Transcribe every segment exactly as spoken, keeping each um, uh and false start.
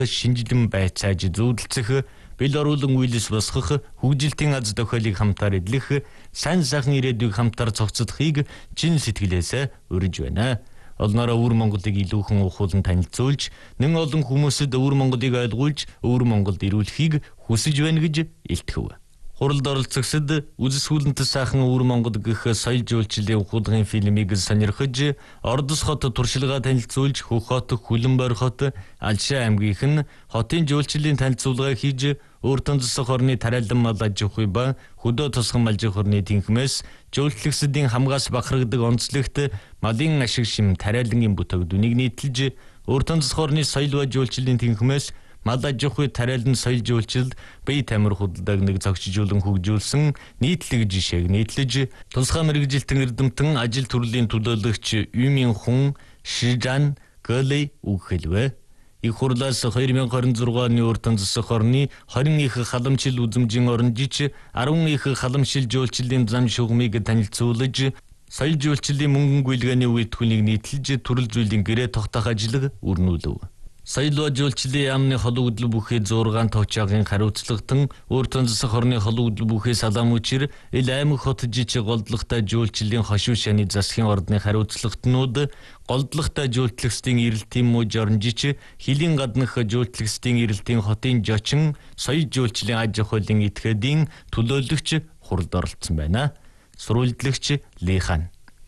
шинжилэн байцааж зөвлөлцөх, бэл оруулан үйлс босгох, хөгжилтийн аз тохиолыг хамтаар эдлэх, сайн сайхан ирээдүйг хамтаар цогцодохыг чин сэтгэлээсээ урьж байна. Олноороо өвөр Монголыг илүүхэн ухуулан танилцуулж, нэн олон хүмүүсэд өвөр Монголыг ойлгуулж, өвөр Монголд ирүүлэхийг хүсэж байна гэж илтгэв. Хуралд оролцогсод үзэсгэлэнт сайхан өвөр Монгол гэх соёл жуулчлалын ухуулгын фильмийг сонирхож, Ордос хот туршилгаа танилцуулж, Хөх хот, Хүлэнбойр хот, Алшаа аймгийнх нь хотын жуулчлалын танилцуулга хийж, Өөртөн засаг хорны тариалан мал аж ахуй ба хөдөө тосгон мал аж ахуйн тэнхмээс жуулчлагсдын хамгаас бахархдаг онцлогт малын ашиг шим тариалангийн бүтээгдэхүүнийг нийтэлж, Өөртөн засаг хорны соёл ба жуулчлалын тэнхмээс мал аж ахуй тариалан соёл жуулчлалд бие тамир худалдааг нэг зохицуулан хөгжүүлсэн нийтлэг жишээг нийтлэж, тусгай мэргэжилтэн эрдэмтэн ажил төрлийн төлөөлөгч Юмин Хүн Шижан Гэлэй үгэлвэ. Их хурлаас две тысячи двадцать шесть оны Өөртөн засаг хорны двадцать их халамжил үзмжийн оронжич десять их халамжил жуулчлалын зам шугамыг танилцуулж, соёл жуулчлалын мөнгөн гүйлгээний үйлдвэрийг нийтэлж, төрөл зүйлийн гэрээ тогтоох ажил өрнүүлв. Соёл ба жуулчлалын яамны холон хөдөл бүхий зургаан товчаагийн хариуцлагатан Өөртөн засаг хорны холон хөдөл бүхий салаам учир ил аймаг хот жижиг голдлогтой жуулчлалын хошуу шаны засгийн ордны хариуцлагатнууд голдлогтой жуулчлагчдын эрэлтийн мууж оронжич хилийн гаднах жуулчлагчдын эрэлтийн хотын жочин соёл жуулчлалын аж ахуйлын этгээдийн төлөөлөгч хуралд оролцсон байна. Сурвалжлагч Лихан.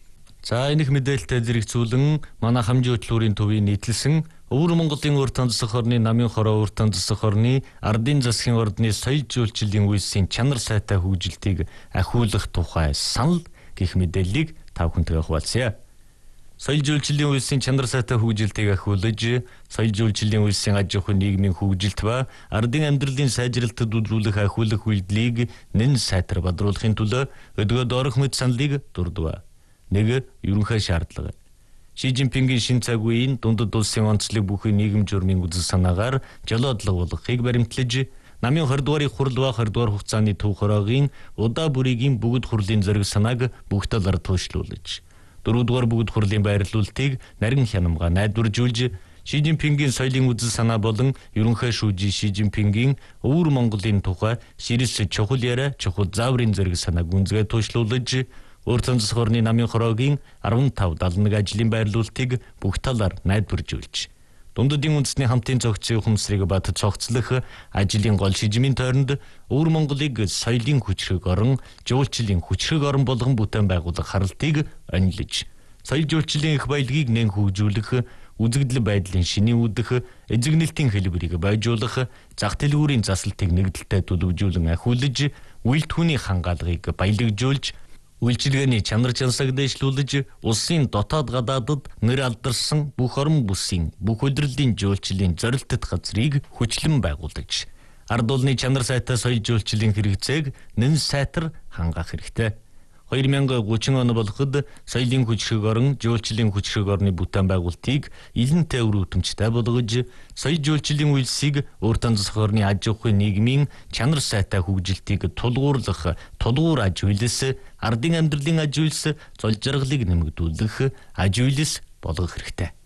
За энэх мэдээлэлтэй зэрэгцүүлэн манай хамжийн хөтөлбөрийн төвийн нийтлсэн өвөр Монголын Өөртөн засаг хорны намын хороо Өөртөн засаг хорны ардын засгийн ордны соёл жуулчлалын үйлсийн чанар сайтай хөгжилтийг ахиулах тухай санал гэх мэдээллийг та бүхэнтэйгээ хуваалцъя. Соёл жуулчлалын үйлсийн чанар сайтай хөгжилтийг ахиулж, соёл жуулчлалын үйлсийн аж ахуйн нийгмийн хөгжилт ба ардын амьдралын сайжралтад үзүүлэх ахиулах үйлдэлийг нэн сайтар бадруулахын төлөө өдгөө доорох мэт саналыг дурдв. Нэг ерөнхий шаардлага. Ши Жинпингийн шин цаг үеийн дундад улсын онцлог бүхий нийгэм журмын үзэл санаагаар жолоодлого болгохыг баримтлаж, намын двадцать дугаарыг хурал ба двадцать дугаар хугацааны төв хороогийн удаа бүрийн бүгд хурлын зориг санааг бүх талаар туушруулж, дөрөв дугаар бүгд хурлын байрлуулалтыг нарийн хянамга найдваржуулж, Ши Жинпингийн соёлын үзэл санаа болон ерөнхий шүүжи Ши Жинпингийн өвөр Монголын тухай ширээс чухал яриа, чухал зааврын зориг санааг үнзгээ туушруулж, Өөртөн засаг хорны намын хороогийн15 71 ажлын байрлуулалтыг бүх талаар найдваржуулж, дундадын үндэсний хамтын цогцын ухамсарыг бат цогцлох ажлын гол шижмийн тойронд өвөр Монголыг соёлын хүчрэг орон, жуулчлалын хүчрэг орон болгон бүтээн байгуулах харалтыг онилж, соёл жуулчлалын их баялагийг нэн хөгжүүлэх, үзэгдэл байдлын шинийн үүдэх, эзэгнэлтийн хэлбэрийг байжуулах, зах дэлгүүрийн заслалтыг нэгдэлтэй төлөвжүүлэн ахиулж, үйлдвэрийн хангаалгыг баялагжуулж, үйлчилгээний чанар чансаг дэвшлүүлж, улсын дотоод гадаадад нэр алдарсан бүх орон бүсийн бүх удирдлагын жуулчлалын зорилттой газрыг хүчлэн байгуулж, ард улны чанар сайтай соёл жуулчлалын хэрэгцээг нэн сайтар хангах хэрэгтэй. две тысячи тридцать он болоход соёлын хүчрэг орон, жуулчлалын хүчрэг орны бүтээн байгуулалтыг илэн тээвэр үтэмжтэй болгож, соёл жуулчлалын үйлсийг Өөртөн засаг хорны аж ахуйн нийгмийн чанар сайтай хөгжилтийг тулгуурлах, тулгуур аж үйлс, ардын амьдралын аж үйлс, зол жаргалыг нэмэгдүүлэх аж үйлс болгох хэрэгтэй.